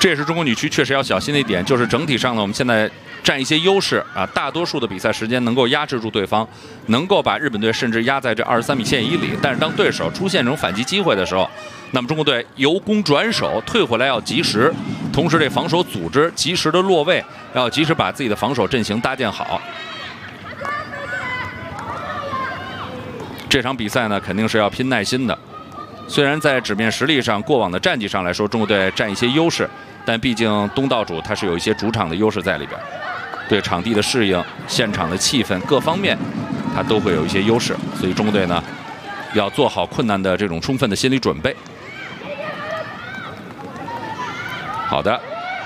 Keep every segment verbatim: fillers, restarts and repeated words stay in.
这也是中国女区确实要小心的一点，就是整体上呢，我们现在占一些优势啊，大多数的比赛时间能够压制住对方，能够把日本队甚至压在这二十三米线以里。但是当对手出现这种反击机会的时候，那么中国队由攻转守，退回来要及时，同时这防守组织及时的落位，要及时把自己的防守阵型搭建好。这场比赛呢，肯定是要拼耐心的。虽然在纸面实力上、过往的战绩上来说，中国队占一些优势，但毕竟东道主他是有一些主场的优势在里边，对场地的适应、现场的气氛各方面，他都会有一些优势。所以中国队呢，要做好困难的这种充分的心理准备。好的，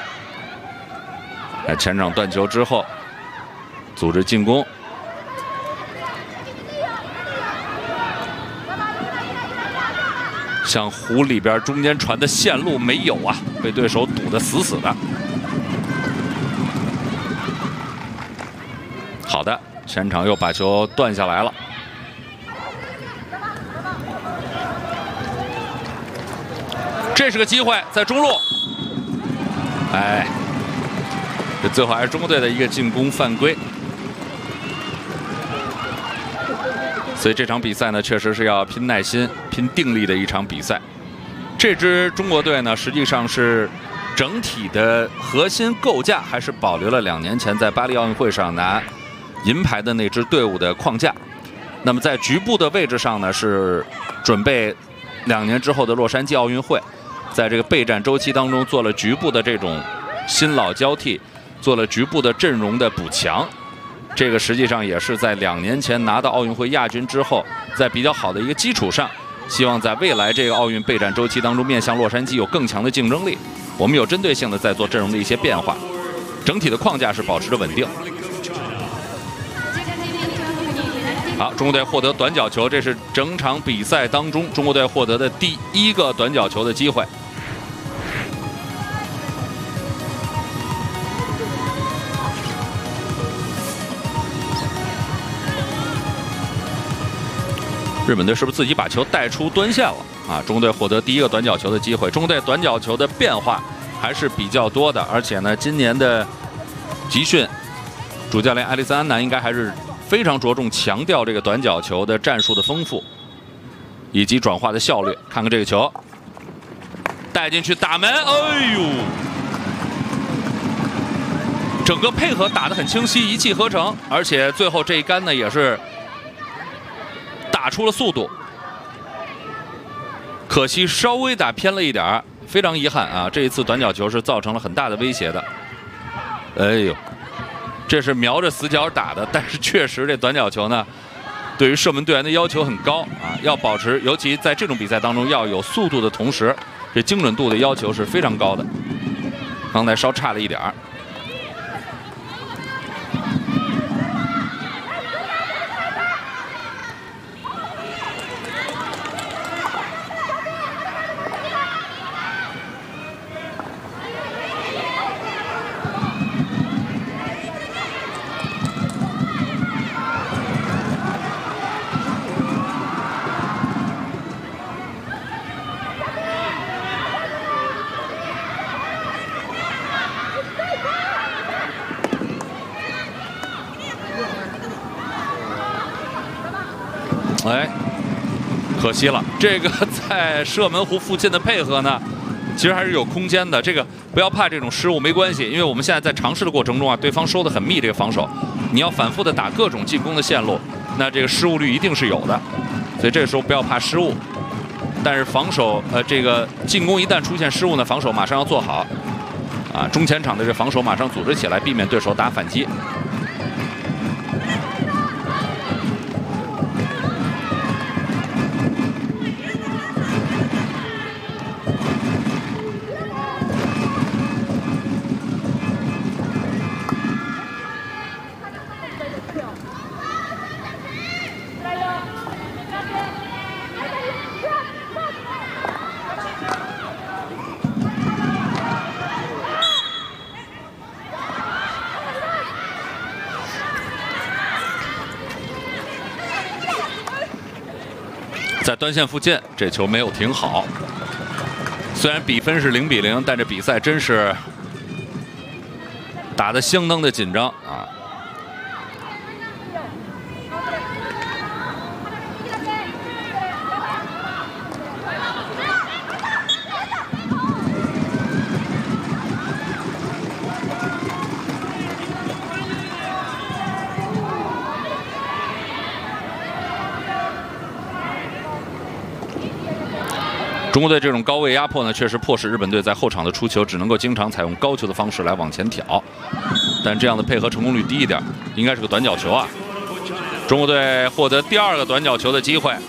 在前场断球之后，组织进攻。向湖里边中间传的线路没有啊，被对手堵得死死的。好的，前场又把球断下来了。这是个机会，在中路。哎，这最后还是中国队的一个进攻犯规。所以这场比赛呢，确实是要拼耐心、拼定力的一场比赛。这支中国队呢，实际上是整体的核心构架还是保留了两年前在巴黎奥运会上拿银牌的那支队伍的框架。那么在局部的位置上呢，是准备两年之后的洛杉矶奥运会，在这个备战周期当中做了局部的这种新老交替，做了局部的阵容的补强。这个实际上也是在两年前拿到奥运会亚军之后，在比较好的一个基础上，希望在未来这个奥运备战周期当中，面向洛杉矶有更强的竞争力。我们有针对性的在做阵容的一些变化，整体的框架是保持着稳定。好，中国队获得短角球，这是整场比赛当中中国队获得的第一个短角球的机会。日本队是不是自己把球带出端线了啊？中国队获得第一个短角球的机会。中国队短角球的变化还是比较多的，而且呢，今年的集训主教练埃里森安南应该还是非常着重强调这个短角球的战术的丰富以及转化的效率。看看这个球，带进去打门，哎呦，整个配合打得很清晰，一气呵成，而且最后这一杆呢也是打出了速度，可惜稍微打偏了一点，非常遗憾啊！这一次短角球是造成了很大的威胁的。哎呦，这是瞄着死角打的，但是确实这短角球呢，对于射门队员的要求很高啊，要保持，尤其在这种比赛当中要有速度的同时，这精准度的要求是非常高的。刚才稍差了一点儿。哎，可惜了，这个在射门弧附近的配合呢，其实还是有空间的。这个不要怕这种失误，没关系，因为我们现在在尝试的过程中啊，对方收得很密，这个防守，你要反复的打各种进攻的线路，那这个失误率一定是有的。所以这个时候不要怕失误，但是防守呃这个进攻一旦出现失误呢，防守马上要做好啊，中前场的这防守马上组织起来，避免对手打反击。在端线附近，这球没有停好， 虽然比分是零比零，但这比赛真是打得相当的紧张啊！中国队这种高位压迫呢，确实迫使日本队在后场的出球只能够经常采用高球的方式来往前挑，但这样的配合成功率低一点，应该是个短角球啊。中国队获得第二个短角球的机会。